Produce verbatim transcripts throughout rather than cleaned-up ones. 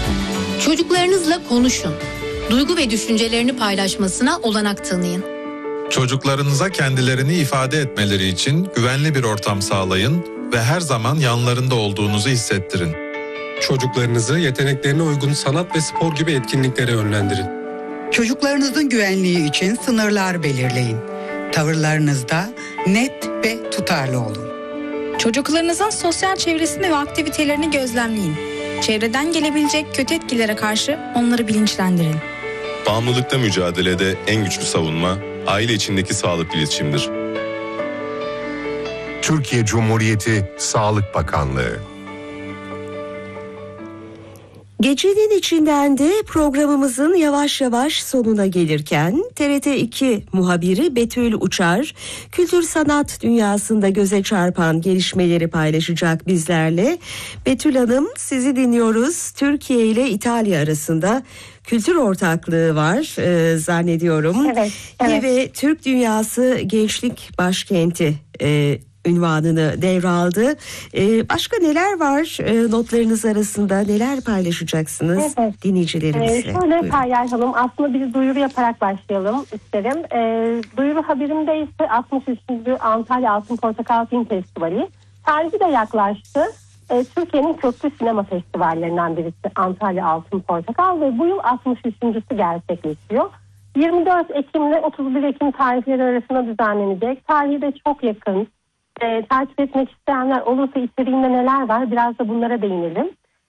Çocuklarınızla konuşun. Duygu ve düşüncelerini paylaşmasına olanak tanıyın. Çocuklarınıza kendilerini ifade etmeleri için güvenli bir ortam sağlayın ve her zaman yanlarında olduğunuzu hissettirin. Çocuklarınızı yeteneklerine uygun sanat ve spor gibi etkinliklere yönlendirin. Çocuklarınızın güvenliği için sınırlar belirleyin. Tavırlarınızda net ve tutarlı olun. Çocuklarınızın sosyal çevresini ve aktivitelerini gözlemleyin. Çevreden gelebilecek kötü etkilere karşı onları bilinçlendirin. Bağımlılıkla mücadelede en güçlü savunma, aile içindeki sağlıklı iletişimdir. Türkiye Cumhuriyeti Sağlık Bakanlığı. Gecenin içinden de programımızın yavaş yavaş sonuna gelirken T R T iki muhabiri Betül Uçar, kültür sanat dünyasında göze çarpan gelişmeleri paylaşacak bizlerle. Betül Hanım, sizi dinliyoruz. Türkiye ile İtalya arasında kültür ortaklığı var e, zannediyorum. Evet, evet. Ve Türk Dünyası Gençlik Başkenti e, ünvanını devraldı. Ee, başka neler var e, notlarınız arasında? Neler paylaşacaksınız evet. dinleyicilerimizle? Ee, şöyle Buyurun. paylaşalım. Aslında bir duyuru yaparak başlayalım isterim. Ee, duyuru haberimde ise altmış üçüncü Antalya Altın Portakal Film Festivali. Tarihi de yaklaştı. Ee, Türkiye'nin köklü sinema festivallerinden birisi Antalya Altın Portakal ve bu yıl altmış üçüncüsü gerçekleşiyor. yirmi dört Ekim ile otuz bir Ekim tarihleri arasında düzenlenecek. Tarihi de çok yakın. E, takip etmek isteyenler olursa içeriğinde neler var biraz da bunlara değinelim.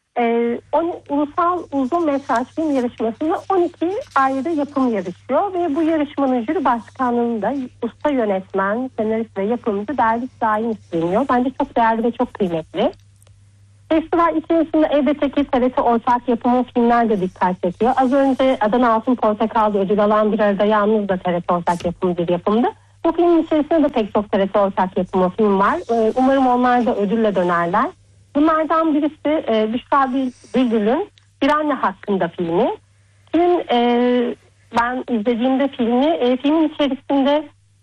E, on, ulusal uzun metraj film yarışmasında on iki ayrı yapım yarışıyor ve bu yarışmanın jüri başkanlığında usta yönetmen, senarist ve yapımcı Derviş Daim isteniyor. Bence çok değerli ve çok kıymetli. Festival içerisinde elbette ki T R T ortak yapımı filmler de dikkat çekiyor. Az önce Adana Altın Portakal'da ödül alan Bir Arada Yalnız da T R T ortak yapımı bir yapımdı. Bu filmin içerisinde de pek çok T R T ortak yapımı film var. Umarım onlar da ödülle dönerler. Bunlardan birisi e, Büşra Bülbül'ün Bir Anne Hakkında filmi. Film, e, ben izlediğimde filmi, e, filmin içerisinde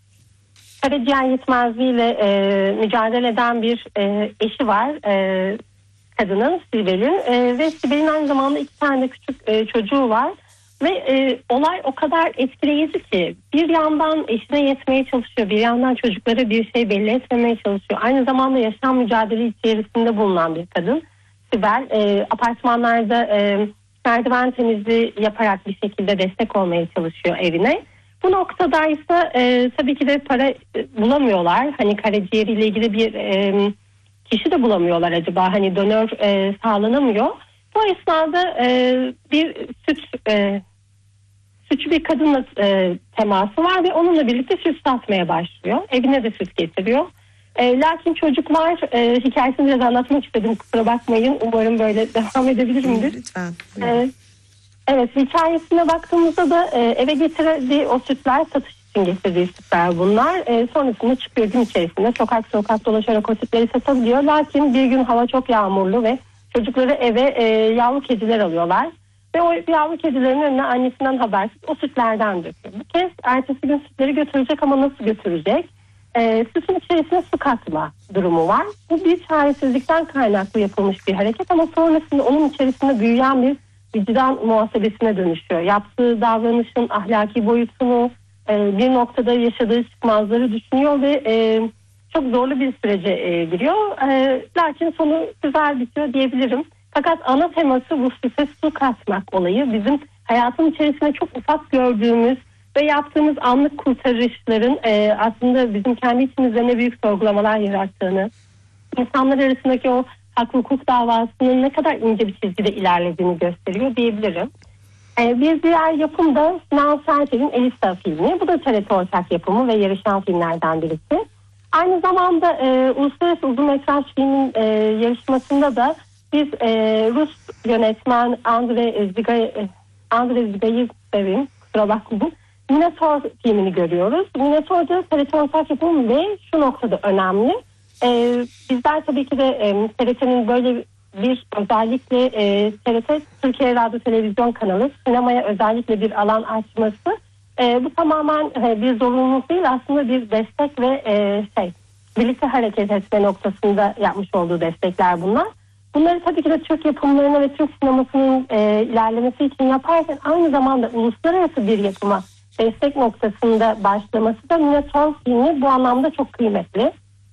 karaciğer yetmezliğiyle e, mücadele eden bir e, eşi var. E, kadının, Sibel'in. E, ve Sibel'in aynı zamanda iki tane de küçük e, çocuğu var. Ve e, olay o kadar etkileyici ki bir yandan eşine yetmeye çalışıyor, bir yandan çocuklara bir şey belli etmemeye çalışıyor. Aynı zamanda yaşam mücadele içerisinde bulunan bir kadın. Sibel e, apartmanlarda e, merdiven temizliği yaparak bir şekilde destek olmaya çalışıyor evine. Bu noktada ise e, tabii ki de para e, bulamıyorlar. Hani karaciğeriyle ilgili bir e, kişi de bulamıyorlar acaba. Hani donör e, sağlanamıyor. Bu esnada e, bir süt e, sütçü bir kadınla e, teması var ve onunla birlikte süt satmaya başlıyor. Evine de süt getiriyor. E, lakin çocuklar e, hikayesini biraz anlatmak istedim. Kusura bakmayın. Umarım böyle devam edebilirimdir. Lütfen. E, evet, hikayesine baktığımızda da e, eve getirdiği o sütler satış için getirdiği sütler bunlar. E, sonrasında çıkıyor gün içerisinde sokak sokak dolaşarak o sütleri satabiliyor. Lakin bir gün hava çok yağmurlu ve çocukları eve e, yavru kediler alıyorlar. Ve o yavru kedilerin önüne annesinden habersiz o sütlerden döküyor. Bu kez ertesi gün sütleri götürecek ama nasıl götürecek? E, sütün içerisine su katma durumu var. Bu bir çaresizlikten kaynaklı yapılmış bir hareket ama sonrasında onun içerisinde büyüyen bir vicdan muhasebesine dönüşüyor. Yaptığı davranışın ahlaki boyutunu, e, bir noktada yaşadığı çıkmazları düşünüyor ve e, çok zorlu bir sürece e, giriyor. E, lakin sonu güzel bitiyor diyebilirim. Fakat ana teması bu süte su katmak olayı. Bizim hayatın içerisinde çok ufak gördüğümüz ve yaptığımız anlık kurtarışların e, aslında bizim kendi içimizde ne büyük sorgulamalar yarattığını, insanlar arasındaki o hak hukuk davasının ne kadar ince bir çizgide ilerlediğini gösteriyor diyebilirim. E, bir diğer yapım da Sinan Sertel'in Elisa filmi. Bu da T R T ortak yapımı ve yarışan filmlerden birisi. Aynı zamanda e, Uluslararası Uzun Metraj Filmin e, yarışmasında da biz e, Rus yönetmen Andrei Zigay, Andrei Zigayev'in kusura bakmayın Minotaur filmini görüyoruz. Minotaur'da T R T ortak yapımı ve şu noktada önemli. E, bizler tabii ki de e, T R T'nin böyle bir özellikle e, T R T Türkiye Radyo Televizyon kanalı sinemaya özellikle bir alan açması. E, bu tamamen e, bir zorunluluk değil, aslında bir destek ve e, şey birlikte hareket etme noktasında yapmış olduğu destekler bunlar. Bunları tabii ki de Türk yapımlarına ve Türk sinemasının e, ilerlemesi için yaparken aynı zamanda uluslararası bir yapıma destek noktasında başlaması da yine son filmi bu anlamda çok kıymetli.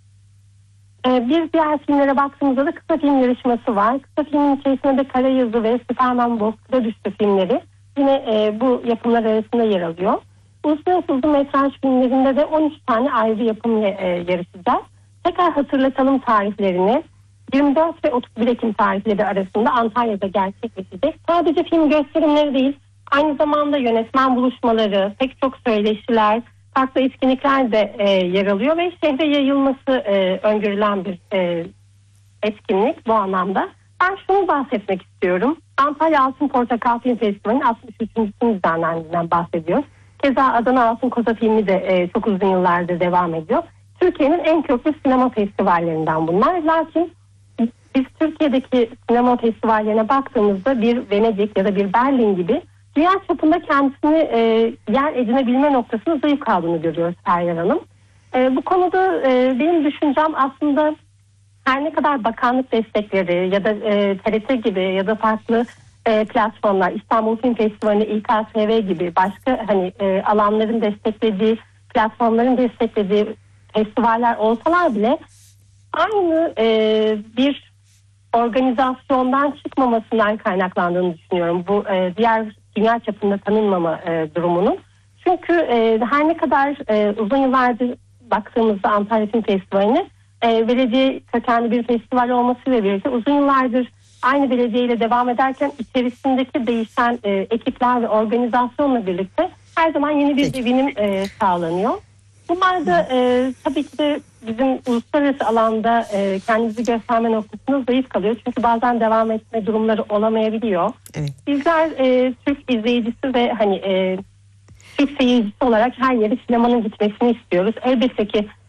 E, bir diğer filmlere baktığımızda da kısa film yarışması var. Kısa filmin içerisinde de Karayazı ve Süperman Bozkır'a Düştü filmleri yine e, bu yapımlar arasında yer alıyor. Uluslararası uzun metraj filmlerinde de on üç tane ayrı yapımla e, yarışacağız. Tekrar hatırlatalım tarihlerini. yirmi dört ve otuz bir Ekim tarihleri arasında Antalya'da gerçekleşecek. Sadece film gösterimleri değil, aynı zamanda yönetmen buluşmaları, pek çok söyleşiler, farklı etkinlikler de e, yer alıyor ve şehre yayılması e, öngörülen bir e, etkinlik bu anlamda. Ben şunu bahsetmek istiyorum. Antalya Altın Portakal Film Festivali'nin altmış üçüncüsünün düzenlendiğinden bahsediyoruz. Keza Adana Altın Koza filmi de e, çok uzun yıllardır devam ediyor. Türkiye'nin en köklü sinema festivallerinden bunlar. Lakin biz Türkiye'deki sinema festivallerine baktığımızda bir Venedik ya da bir Berlin gibi dünya çapında kendisini e, yer edinebilme noktasında zayıf kaldığını görüyoruz Feryal Hanım. E, bu konuda e, benim düşüncem aslında her ne kadar bakanlık destekleri ya da e, T R T gibi ya da farklı e, platformlar, İstanbul Film Festivali, İ K S V gibi başka hani e, alanların desteklediği, platformların desteklediği festivaller olsalar bile aynı e, bir organizasyondan çıkmamasından kaynaklandığını düşünüyorum. Bu e, diğer dünya çapında tanınmama e, durumunun. Çünkü e, her ne kadar e, uzun yıllardır baktığımızda Antalya Film Festivali'ne e, belediye kökenli bir festival olmasıyla birlikte uzun yıllardır aynı belediyeyle devam ederken içerisindeki değişen e, ekipler ve organizasyonla birlikte her zaman yeni bir devinim e, sağlanıyor. Bunlar da e, tabii ki de bizim uluslararası alanda e, kendimizi gösterme noktasında zayıf kalıyor. Çünkü bazen devam etme durumları olamayabiliyor. Evet. Bizler e, Türk izleyicisi ve hani e, Türk seyircisi olarak her yere sinemanın gitmesini istiyoruz. Elbette ki